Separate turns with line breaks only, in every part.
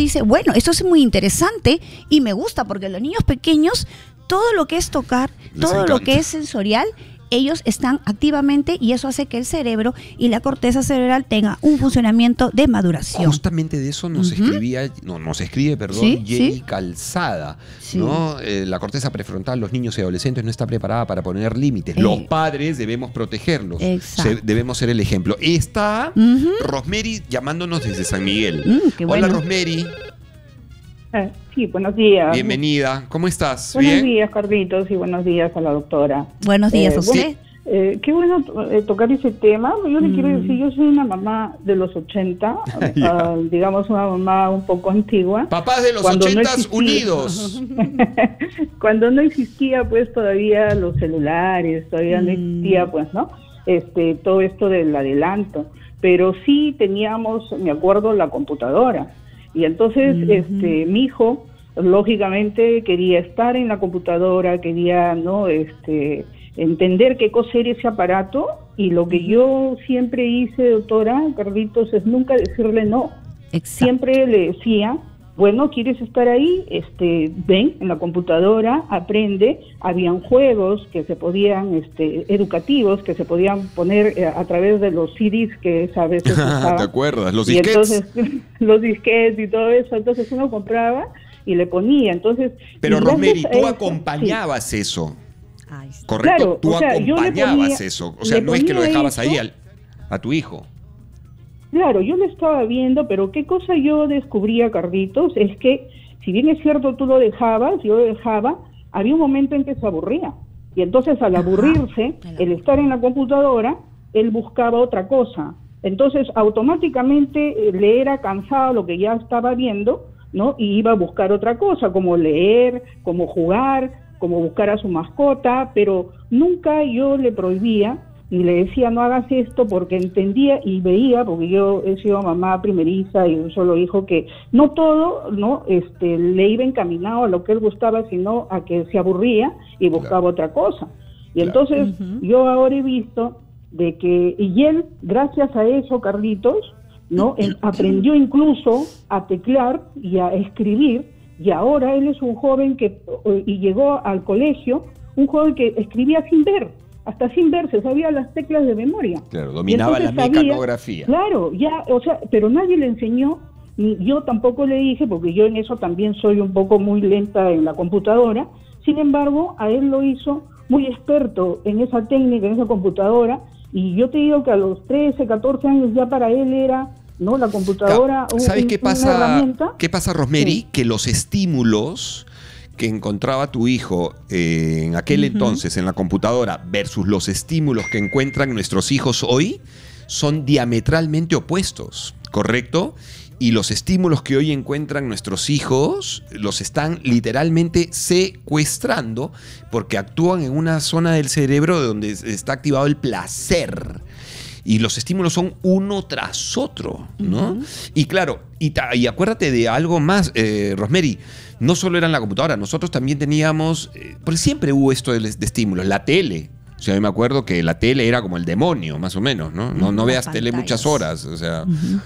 dice, bueno, esto es muy interesante y me gusta porque los niños pequeños, todo lo que es tocar, todo lo que es sensorial, ellos están activamente y eso hace que el cerebro y la corteza cerebral tenga un funcionamiento de maduración.
Justamente de eso nos escribe, Jenny Calzada.
Sí.
¿No? La corteza prefrontal, los niños y adolescentes no está preparada para poner límites. Los padres debemos protegerlos. Debemos ser el ejemplo. Está Rosemary llamándonos desde San Miguel. Hola, Rosemary.
Sí, buenos días.
Bienvenida. ¿Cómo estás?
Buenos días, Carlitos, y buenos días a la doctora.
Buenos días a usted.
Qué bueno tocar ese tema. Yo le quiero decir, yo soy una mamá de los 80, digamos una mamá un poco antigua.
Papás de los 80 unidos.
Cuando no existía pues todavía los celulares, todavía no existía pues, ¿no? Todo esto del adelanto. Pero sí teníamos, me acuerdo, la computadora. Y entonces mi hijo, lógicamente, quería estar en la computadora, quería entender qué cosa era ese aparato, y lo que yo siempre hice, doctora Carlitos, es nunca decirle no. Siempre le decía, bueno, ¿quieres estar ahí? Ven en la computadora, aprende. Habían juegos que se podían, educativos, que se podían poner a través de los CDs que a veces usaban.
¿Te acuerdas? Los disquetes.
Entonces, los disquetes y todo eso, entonces uno compraba y le ponía. Entonces,
pero Rosemary, tú acompañabas eso. ¿Correcto?
Claro,
tú acompañabas eso. O sea, no es que lo dejabas ahí a tu hijo.
Claro, yo lo estaba viendo, pero qué cosa yo descubría, Carlitos, es que si bien es cierto tú lo dejabas, yo lo dejaba, había un momento en que se aburría. Y entonces al aburrirse, el estar en la computadora, él buscaba otra cosa. Entonces automáticamente le era cansado lo que ya estaba viendo, ¿no? Y iba a buscar otra cosa, como leer, como jugar, como buscar a su mascota, pero nunca yo le prohibía y le decía no hagas esto, porque entendía y veía, porque yo he sido mamá primeriza y un solo hijo, que no todo le iba encaminado a lo que él gustaba, sino a que se aburría y buscaba otra cosa. Y entonces yo ahora he visto de que, y él, gracias a eso, Carlitos, aprendió incluso a teclear y a escribir, y ahora él es un joven y llegó al colegio, un joven que escribía sin ver. Hasta sin verse, sabía las teclas de memoria.
Claro, dominaba la mecanografía.
Claro, pero nadie le enseñó, ni yo tampoco le dije, porque yo en eso también soy un poco muy lenta en la computadora. Sin embargo, a él lo hizo muy experto en esa técnica, en esa computadora, y yo te digo que a los 13, 14 años ya para él era, ¿no?, la computadora
¿Sabes qué pasa,
una herramienta?
¿Qué pasa, Rosemary? Que los estímulos que encontraba tu hijo en aquel entonces en la computadora versus los estímulos que encuentran nuestros hijos hoy son diametralmente opuestos, ¿correcto? Y los estímulos que hoy encuentran nuestros hijos los están literalmente secuestrando porque actúan en una zona del cerebro donde está activado el placer. Y los estímulos son uno tras otro, ¿no? Y claro, y acuérdate de algo más, Rosemary, no solo era en la computadora, nosotros también teníamos, porque siempre hubo esto de estímulos, la tele. O sea, yo me acuerdo que la tele era como el demonio, más o menos, ¿no? No veas tele muchas horas, o sea,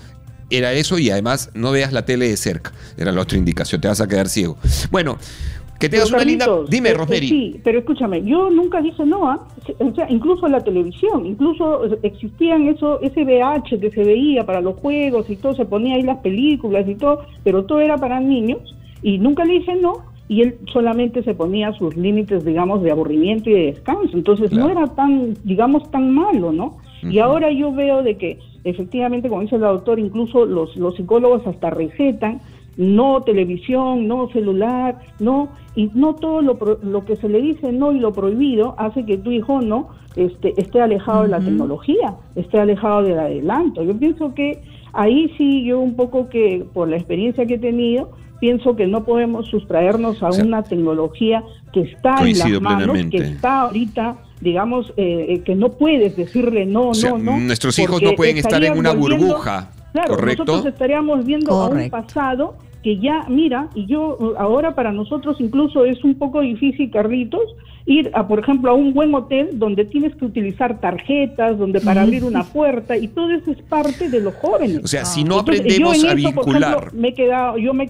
era eso, y además no veas la tele de cerca, era la otra indicación, te vas a quedar ciego. Bueno, que tengas una linda... Dime, Rosemary.
Sí, pero escúchame, yo nunca dije no, o sea, incluso la televisión, incluso existían ese VH que se veía para los juegos y todo, se ponía ahí las películas y todo, pero todo era para niños, y nunca le dije no, y él solamente se ponía sus límites, digamos, de aburrimiento y de descanso, entonces no era tan, digamos, tan malo, ¿no? Y ahora yo veo de que, efectivamente, como dice la doctora, incluso los psicólogos hasta recetan no televisión, no celular, y no todo lo que se le dice no y lo prohibido hace que tu hijo esté alejado de la tecnología, esté alejado del adelanto. Yo pienso que ahí sí, yo un poco que por la experiencia que he tenido, pienso que no podemos sustraernos a una tecnología que está en las manos, que está ahorita, digamos, que no puedes decirle no.
Nuestros hijos no pueden estar en una burbuja.
Claro,
¿correcto?
Nosotros estaríamos viendo a un pasado que ya, mira, y yo ahora para nosotros incluso es un poco difícil, Carlitos, ir a, por ejemplo, a un buen hotel donde tienes que utilizar tarjetas, donde para abrir una puerta, y todo eso es parte de los jóvenes.
O sea, si no aprendemos a vincular.
Por ejemplo, yo me